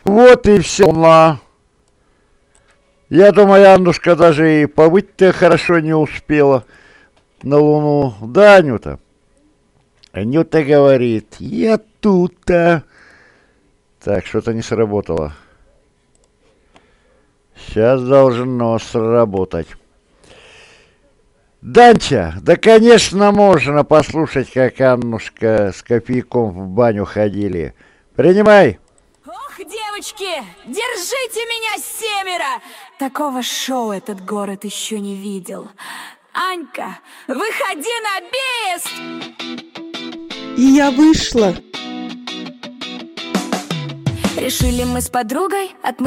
Вот и все. Я думаю, Аннушка даже и побыть-то хорошо не успела на Луну. Да, Анюта? Анюта говорит, я тут-то. Так, что-то не сработало. Сейчас должно сработать. Данча, да, конечно, можно послушать, как Аннушка с Копейком в баню ходили. Принимай. Ох, девочки, держите меня, семеро! Такого шоу этот город еще не видел. Анька, выходи на бис! И я вышла. Решили мы с подругой отмыть